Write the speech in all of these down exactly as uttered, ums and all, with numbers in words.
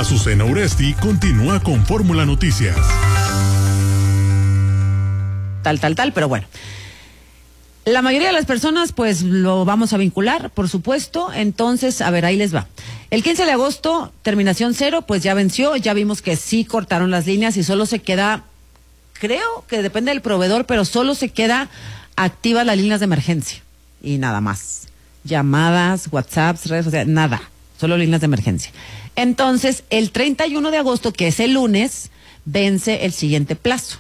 Azucena Uresti continúa con Fórmula Noticias. Tal, tal, tal, pero bueno. La mayoría de las personas, pues, lo vamos a vincular, por supuesto. Entonces, a ver, ahí les va. El quince de agosto, terminación cero, pues ya venció. Ya vimos que sí cortaron las líneas y solo se queda, creo que depende del proveedor, pero solo se queda activas las líneas de emergencia. Y nada más. Llamadas, WhatsApps, redes sociales, nada. Solo líneas de emergencia. Entonces, el treinta y uno de agosto, que es el lunes, vence el siguiente plazo.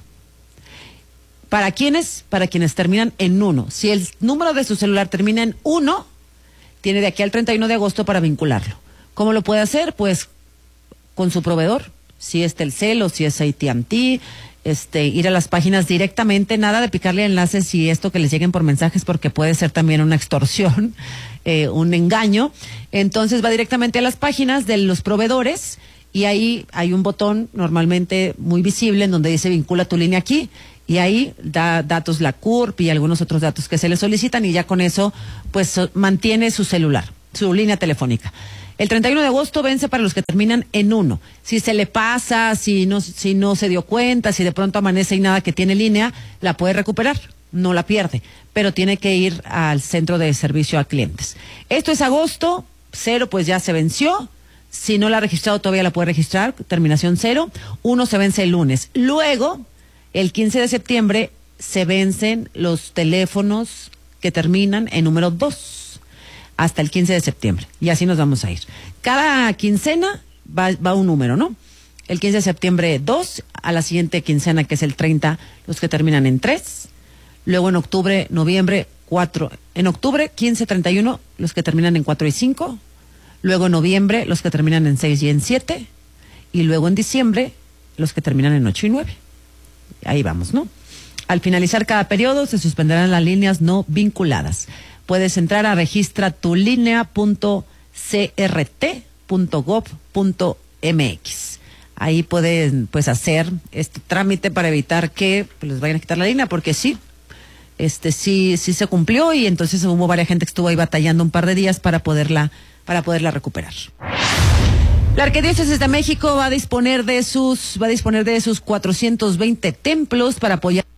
¿Para quiénes? Para quienes terminan en uno. Si el número de su celular termina en uno, tiene de aquí al treinta y uno de agosto para vincularlo. ¿Cómo lo puede hacer? Pues con su proveedor, si es Telcel o si es A T and T, este, ir a las páginas directamente, nada de picarle enlaces y esto que les lleguen por mensajes porque puede ser también una extorsión, eh, un engaño. Entonces va directamente a las páginas de los proveedores y ahí hay un botón normalmente muy visible en donde dice vincula tu línea aquí. Y ahí da datos la C U R P y algunos otros datos que se le solicitan y ya con eso pues mantiene su celular, su línea telefónica. El treinta y uno de agosto vence para los que terminan en uno. Si se le pasa, si no, si no se dio cuenta, si de pronto amanece y nada que tiene línea, la puede recuperar, no la pierde, pero tiene que ir al centro de servicio a clientes. Esto es agosto, cero pues ya se venció. Si no la ha registrado todavía la puede registrar, terminación cero. Uno se vence el lunes. Luego, el quince de septiembre se vencen los teléfonos que terminan en número dos hasta el quince de septiembre. Y así nos vamos a ir. Cada quincena va, va un número, ¿no? El quince de septiembre dos, a la siguiente quincena que es el treinta, los que terminan en tres. Luego en octubre, noviembre, cuatro. En octubre, quince, treinta y uno, los que terminan en cuatro y cinco. Luego en noviembre, los que terminan en seis y en siete. Y luego en diciembre, los que terminan en ocho y nueve. Ahí vamos, ¿no? Al finalizar cada periodo se suspenderán las líneas no vinculadas. Puedes entrar a registra tu línea punto c r t punto gov punto m x. Ahí pueden pues hacer este trámite para evitar que pues, les vayan a quitar la línea, porque sí, este sí, sí se cumplió y entonces hubo varias gente que estuvo ahí batallando un par de días para poderla, para poderla recuperar. La Arquidiócesis de México va a disponer de sus, va a disponer de sus cuatrocientos veinte templos para apoyar